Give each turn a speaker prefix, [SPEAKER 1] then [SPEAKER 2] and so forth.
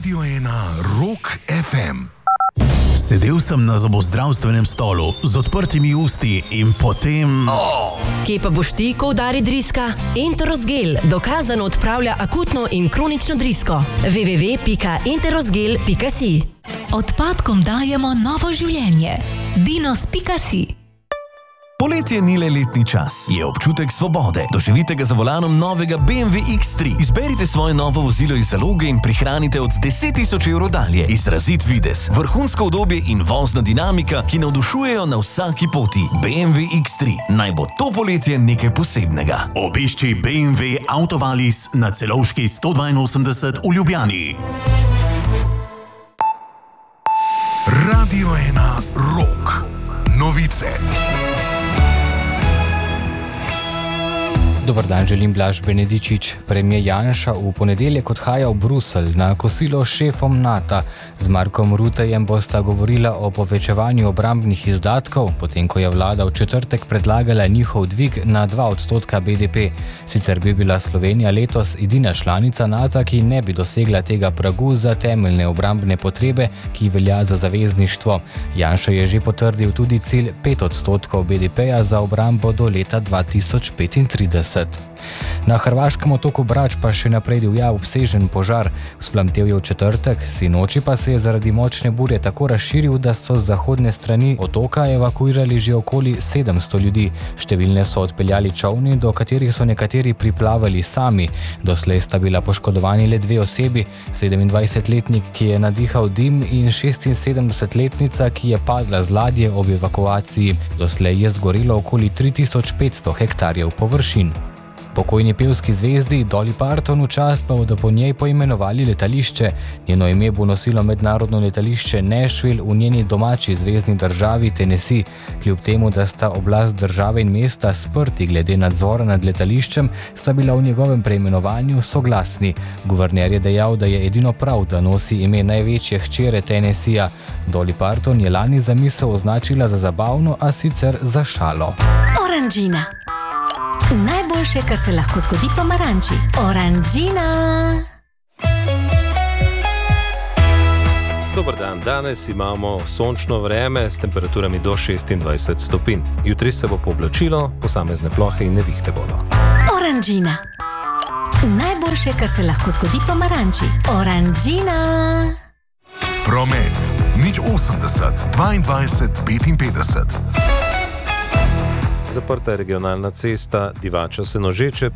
[SPEAKER 1] Radio 1 Rock FM.
[SPEAKER 2] Sedel sem na zobozdravstvenem stolu z odprtimi usti in potem...
[SPEAKER 3] Kje pa boš ti, ko udari driska? Enterosgel dokazano odpravlja akutno in kronično drisko. www.enterosgel.si.
[SPEAKER 4] Odpadkom dajemo novo življenje. Dinos.si.
[SPEAKER 5] Poletje ni le letni čas, je občutek svobode. Doživite ga za volanom novega BMW X3. Izberite svoje novo vozilo iz zaloge in prihranite od 10.000 evrov dalje. Izrazit videz, vrhunsko udobje in vozna dinamika, ki navdušujejo na vsaki poti. BMW X3. Naj bo to poletje nekaj posebnega.
[SPEAKER 2] Obišči BMW Autovalis na Celovški 182 v Ljubljani.
[SPEAKER 1] Radio 1 Rock. Novice.
[SPEAKER 6] Dobar dan, želim Blaž Benedičič. Premijer Janša v ponedeljek odhaja v Bruselj na kosilo s šefom NATO. Z Markom Ruttejem bosta govorila o povečevanju obrambnih izdatkov, potem ko je vlada v četrtek predlagala njihov dvig na 2% BDP. Sicer bi bila Slovenija letos edina članica NATO, ki ne bi dosegla tega pragu za temeljne obrambne potrebe, ki velja za zavezništvo. Janša je že potrdil tudi cilj 5% BDP-ja za obrambo do leta 2035. Na hrvaškem otoku Brač pa še naprej divja obsežen požar. Vzplamtel je v četrtek, sinoči pa se je zaradi močne burje tako razširil, da so z zahodne strani otoka evakuirali že okoli 700 ljudi. Številne so odpeljali čolni, do katerih so nekateri priplavali sami. Doslej sta bila poškodovani le 2 osebi, 27-letnik, ki je nadihal dim, in 76-letnica, ki je padla z ladje ob evakuaciji. Doslej je zgorelo okoli 3500 hektarjev površin. Pokojni pevski zvezdi Dolly Parton v čast pa bodo po njej poimenovali letališče. Njeno ime bo nosilo mednarodno letališče Nashville v njeni domači zvezni državi Tennessee. Kljub temu, da sta oblast države in mesta sprti glede nadzora nad letališčem, sta bila v njegovem preimenovanju soglasni. Guverner je dejal, da je edino prav, da nosi ime največje hčere Tennesseeja. Dolly Parton je lani zamisel označila za zabavno, a sicer za šalo.
[SPEAKER 4] Oranžina. Najboljše, kar se lahko zgodi pomaranči. Oranžina.
[SPEAKER 7] Dobar dan, danes imamo sončno vreme s temperaturami do 26 stopinj. Jutri se bo pooblačilo, posamezne plohe in nevihte bodo.
[SPEAKER 4] Oranžina. Najboljše, kar se lahko zgodi pomaranči. Oranžina.
[SPEAKER 1] Promet. 080 22 55.
[SPEAKER 7] Zaprta je regionalna cesta Divača-Senožeče